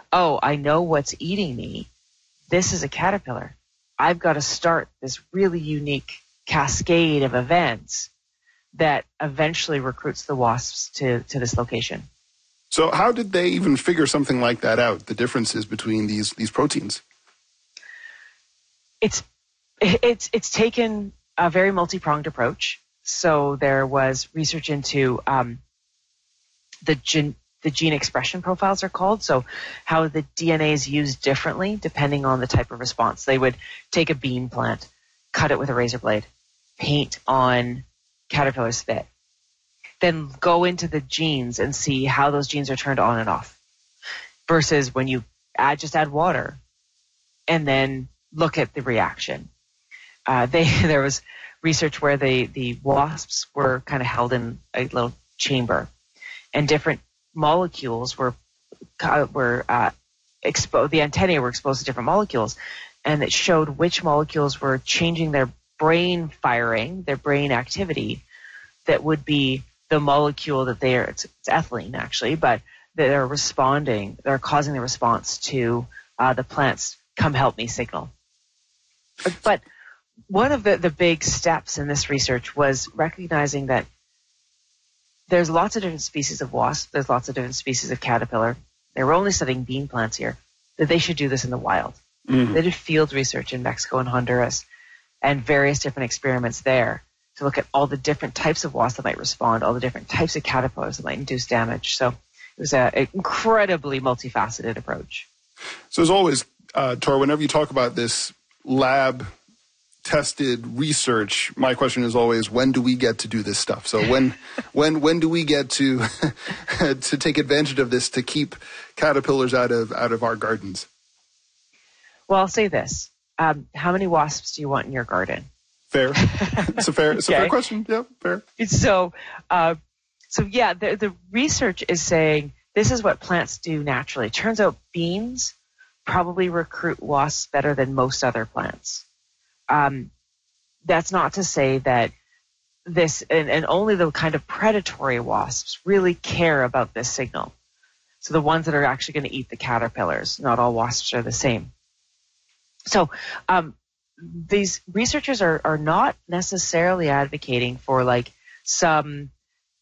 oh, I know what's eating me. This is a caterpillar. I've got to start this really unique cascade of events that eventually recruits the wasps to this location. So how did they even figure something like that out, the differences between these proteins? It's taken a very multi-pronged approach. So there was research into the gene expression profiles are called, so how the DNA is used differently depending on the type of response. They would take a bean plant, cut it with a razor blade, paint on caterpillar spit, then go into the genes and see how those genes are turned on and off, versus when you just add water and then look at the reaction. There was research where the wasps were kind of held in a little chamber, and different molecules were exposed. The antennae were exposed to different molecules, and it showed which molecules were changing their brain firing, their brain activity. That would be the molecule that it's ethylene actually, but they're causing the response to the plant's "come help me" signal. But one of the big steps in this research was recognizing that there's lots of different species of wasp, there's lots of different species of caterpillar. They were only studying bean plants here, that they should do this in the wild. Mm-hmm. They did field research in Mexico and Honduras and various different experiments there to look at all the different types of wasps that might respond, all the different types of caterpillars that might induce damage. So it was an incredibly multifaceted approach. So as always, Tor, whenever you talk about this lab tested research, my question is always, when do we get to do this stuff? So when do we get to to take advantage of this to keep caterpillars out of our gardens? Well, I'll say this. How many wasps do you want in your garden? Fair. It's a fair question. Yeah, fair. So yeah, the research is saying this is what plants do naturally. It turns out beans probably recruit wasps better than most other plants. That's not to say that this, and only the kind of predatory wasps really care about this signal. So the ones that are actually going to eat the caterpillars, not all wasps are the same. So these researchers are not necessarily advocating for like some,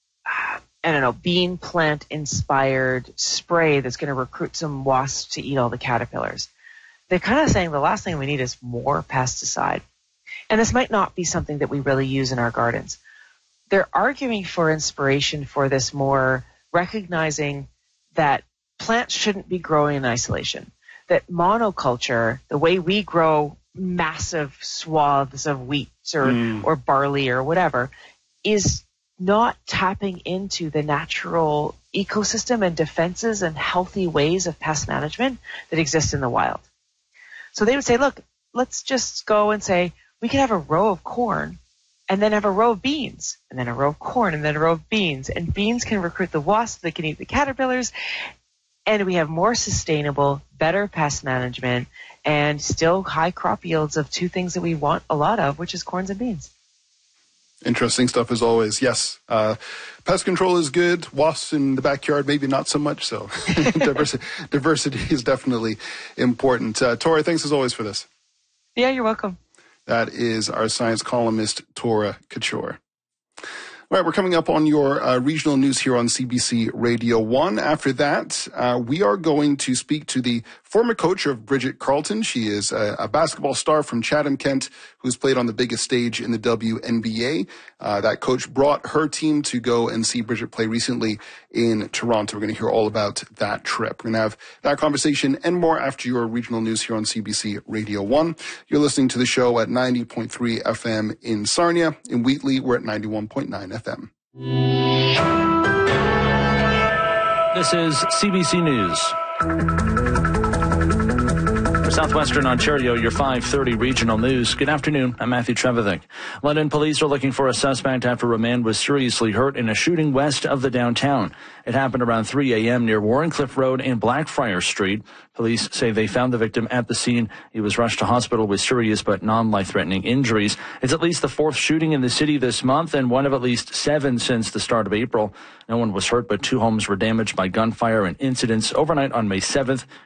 bean plant inspired spray that's going to recruit some wasps to eat all the caterpillars. They're kind of saying the last thing we need is more pesticide. And this might not be something that we really use in our gardens. They're arguing for inspiration for this, more recognizing that plants shouldn't be growing in isolation, that monoculture, the way we grow massive swaths of wheat or barley or whatever, is not tapping into the natural ecosystem and defenses and healthy ways of pest management that exist in the wild. So they would say, look, let's just go and say we can have a row of corn and then have a row of beans and then a row of corn and then a row of beans. And beans can recruit the wasps that can eat the caterpillars. And we have more sustainable, better pest management and still high crop yields of two things that we want a lot of, which is corns and beans. Interesting stuff as always. Yes. Pest control is good. Wasps in the backyard, maybe not so much so. Diversity is definitely important. Tora, thanks as always for this. Yeah, you're welcome. That is our science columnist, Tora Couture. All right, we're coming up on your regional news here on CBC Radio 1. After that, we are going to speak to the former coach of Bridget Carleton. She is a basketball star from Chatham, Kent, who's played on the biggest stage in the WNBA. That coach brought her team to go and see Bridget play recently in Toronto. We're going to hear all about that trip. We're going to have that conversation and more after your regional news here on CBC Radio 1. You're listening to the show at 90.3 FM in Sarnia. In Wheatley, we're at 91.9 FM. This is CBC News. For Southwestern Ontario, your 5:30 regional news. Good afternoon. I'm Matthew Trevithick. London police are looking for a suspect after a man was seriously hurt in a shooting west of the downtown. It happened around 3 a.m. near Warrencliffe Road and Blackfriars Street. Police say they found the victim at the scene. He was rushed to hospital with serious but non-life-threatening injuries. It's at least the fourth shooting in the city this month and one of at least 7 since the start of April. No one was hurt, but 2 homes were damaged by gunfire and incidents overnight on May 7th